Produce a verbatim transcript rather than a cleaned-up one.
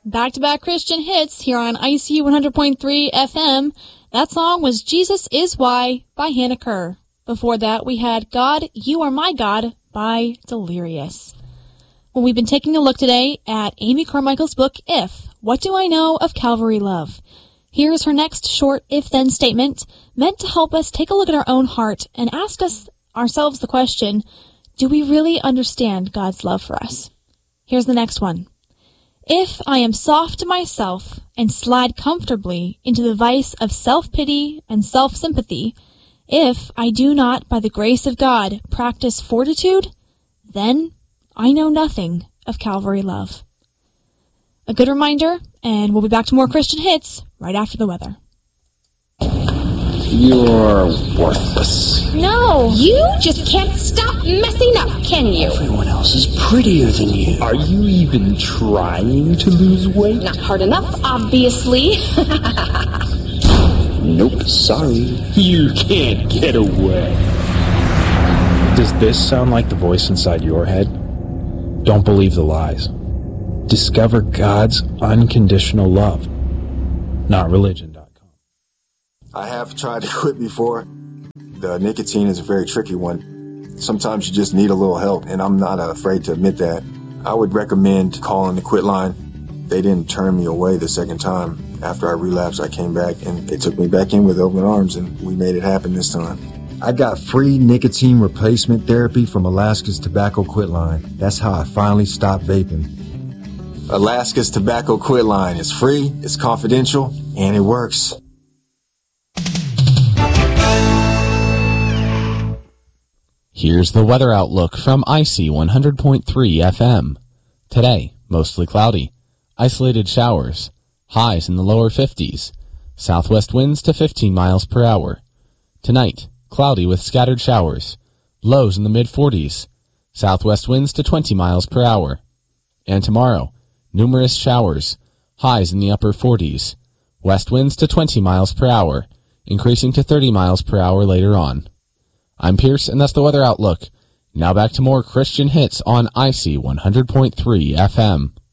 Back-to-back Christian hits here on I C U one hundred point three F M. That song was Jesus Is Why by Hannah Kerr. Before that, we had God, You Are My God by Delirious. Well, we've been taking a look today at Amy Carmichael's book, If, What Do I Know of Calvary Love? Here's her next short if-then statement meant to help us take a look at our own heart and ask us ourselves the question, do we really understand God's love for us? Here's the next one. If I am soft to myself and slide comfortably into the vice of self-pity and self-sympathy, if I do not, by the grace of God, practice fortitude, then I know nothing of Calvary love. A good reminder, and we'll be back to more Christian hits right after the weather. You're worthless. No, you just can't stop messing up, can you? Everyone else is prettier than you. Are you even trying to lose weight? Not hard enough, obviously. Nope, sorry. You can't get away. Does this sound like the voice inside your head? Don't believe the lies. Discover God's unconditional love, not religion dot com. I have tried to quit before. The nicotine is a very tricky one. Sometimes you just need a little help, and I'm not afraid to admit that. I would recommend calling the Quit line. They didn't turn me away the second time. After I relapsed, I came back, and they took me back in with open arms, and we made it happen this time. I got free nicotine replacement therapy from Alaska's Tobacco Quit Line. That's how I finally stopped vaping. Alaska's Tobacco Quit Line is free, it's confidential, and it works. Here's the weather outlook from I C one hundred point three F M. Today, mostly cloudy. Isolated showers. Highs in the lower fifties. Southwest winds to fifteen miles per hour. Tonight, cloudy with scattered showers. Lows in the mid-forties. Southwest winds to twenty miles per hour. And tomorrow, numerous showers. Highs in the upper forties. West winds to twenty miles per hour, increasing to thirty miles per hour later on. I'm Pierce, and that's the weather outlook. Now back to more Christian hits on I C one hundred point three F M.